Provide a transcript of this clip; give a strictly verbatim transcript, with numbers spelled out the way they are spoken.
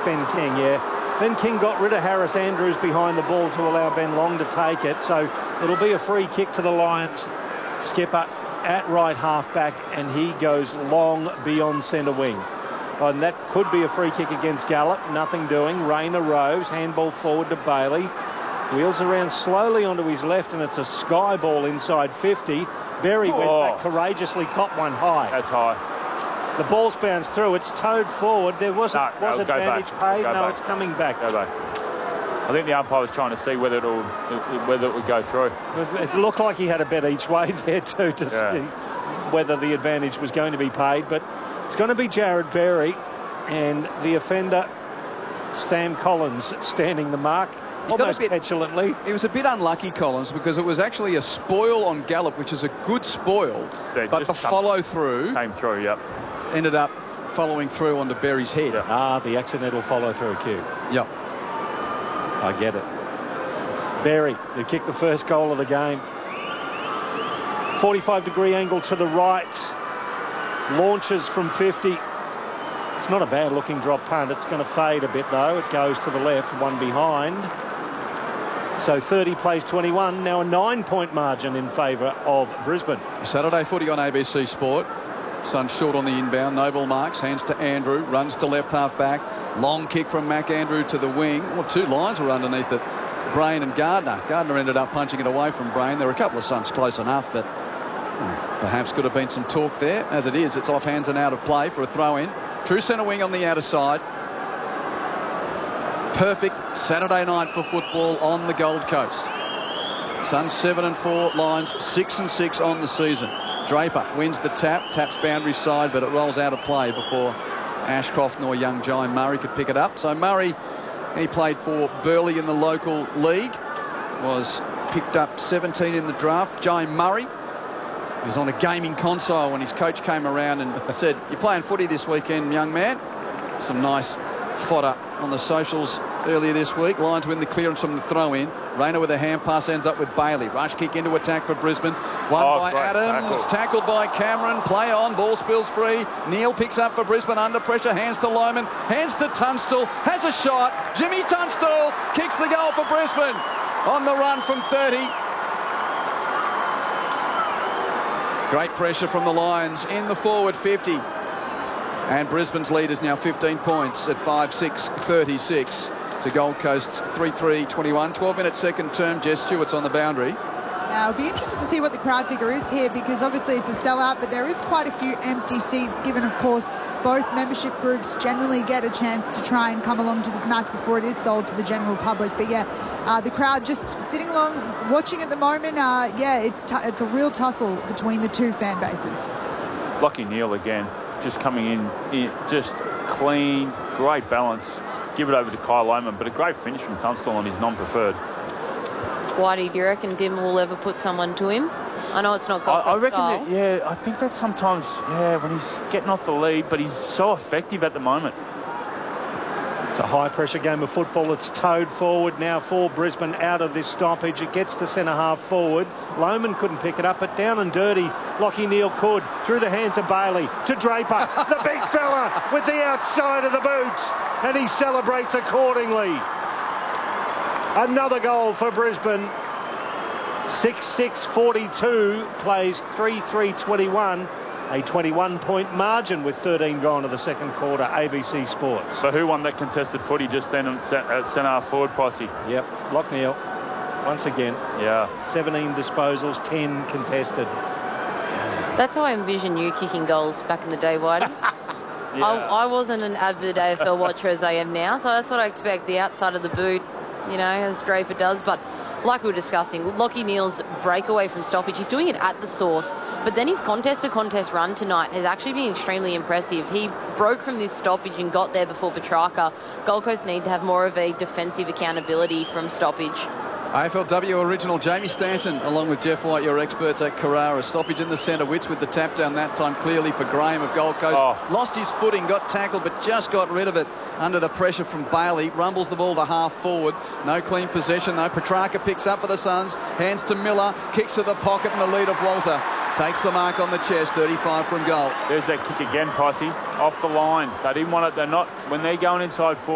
Ben King, yeah. Ben King got rid of Harris Andrews behind the ball to allow Ben Long to take it. So it'll be a free kick to the Lions. Skipper at right half-back, and he goes long beyond centre wing. And that could be a free kick against Gallup. Nothing doing. Rayner Rose, handball forward to Bailey. Wheels around slowly onto his left, and it's a sky ball inside fifty. Berry went oh. back courageously, caught one high. That's high. The ball's bounced through. It's towed forward. There wasn't no, was no, advantage back. paid. Go no, back. it's coming back. Go back. I think the umpire was trying to see whether it'll whether it would go through. It looked like he had a bet each way there too to yeah. see whether the advantage was going to be paid. But it's going to be Jared Berry, and the offender Sam Collins standing the mark. He Almost bit, petulantly. It was a bit unlucky, Collins, because it was actually a spoil on Gallup, which is a good spoil, yeah, but the follow-through came through, yep. ended up following through onto Berry's head. Yep. Ah, the accidental follow-through cue. Yep. I get it. Berry, who kicked the first goal of the game. forty-five degree angle to the right. Launches from fifty. It's not a bad-looking drop punt. It's going to fade a bit, though. It goes to the left, one behind. So thirty plays twenty-one. Now a nine-point margin in favour of Brisbane. Saturday footy on A B C Sport. Sun short on the inbound. Noble marks, hands to Andrew, runs to left half-back. Long kick from Mac Andrew to the wing. Well, two lines were underneath it. Brain and Gardner. Gardner ended up punching it away from Brain. There were a couple of Suns close enough, but perhaps could have been some talk there. As it is, it's off hands and out of play for a throw-in. True centre wing on the outer side. Perfect Saturday night for football on the Gold Coast. Suns seven and four, Lions six and six on the season. Draper wins the tap, taps boundary side, but it rolls out of play before Ashcroft nor young Jai Murray could pick it up. So Murray, he played for Burleigh in the local league, was picked up seventeen in the draft. Jai Murray was on a gaming console when his coach came around and said, "You're playing footy this weekend, young man." Some nice fodder on the socials earlier this week. Lions win the clearance from the throw-in. Rayner with a hand pass ends up with Bailey. Rush kick into attack for Brisbane. Won oh, by Adams. tackle. Tackled by Cameron. Play on. Ball spills free. Neal picks up for Brisbane under pressure. Hands to Lohman. Hands to Tunstall. Has a shot. Jimmy Tunstall kicks the goal for Brisbane. On the run from thirty. Great pressure from the Lions in the forward fifty. And Brisbane's lead is now fifteen points at five six thirty-six to Gold Coast's three three twenty-one. twelve minute second term. Jess Stewart's on the boundary. Now, I'll be interested to see what the crowd figure is here, because obviously it's a sellout, but there is quite a few empty seats, given, of course, both membership groups generally get a chance to try and come along to this match before it is sold to the general public. But yeah, uh, the crowd just sitting along, watching at the moment. Uh, yeah, it's t it's a real tussle between the two fan bases. Lachie Neale again, just coming in, in, just clean, great balance. Give it over to Kyle Lohman, but a great finish from Tunstall on his non-preferred. Whitey, do you reckon Dim will ever put someone to him? I know it's not Gold I, I Coast reckon style. that, yeah, I think that sometimes, yeah, when he's getting off the lead, but he's so effective at the moment. It's a high-pressure game of football. It's towed forward now for Brisbane out of this stoppage. It gets to centre-half forward. Lohman couldn't pick it up, but down and dirty, Lachie Neale could. Through the hands of Bailey to Draper, the big fella with the outside of the boots, and he celebrates accordingly. Another goal for Brisbane. six six forty-two, plays three three twenty-one. A twenty-one point margin with thirteen gone to the second quarter. A B C Sports. But who won that contested footy just then at centre forward, Posse? Yep, Lachie Neale once again. Yeah. seventeen disposals, ten contested. That's how I envision you kicking goals back in the day, Whitey. Yeah. I, I wasn't an avid A F L watcher as I am now, so that's what I expect, the outside of the boot, you know, as Draper does. But like we were discussing, Lachie Neale's breakaway from stoppage, he's doing it at the source, but then his contest-to-contest run tonight has actually been extremely impressive. He broke from this stoppage and got there before Petrarca. Gold Coast need to have more of a defensive accountability from stoppage. A F L W original Jamie Stanton, along with Jeff White, your experts at Carrara. Stoppage in the centre. Witts with the tap down that time clearly for Graham of Gold Coast. Oh. Lost his footing, got tackled, but just got rid of it under the pressure from Bailey. Rumbles the ball to half forward. No clean possession though. Petrarca picks up for the Suns. Hands to Miller. Kicks to the pocket and the lead of Walter. Takes the mark on the chest. thirty-five from goal. There's that kick again, Posse. Off the line. They didn't want it. They're not, when they're going inside four.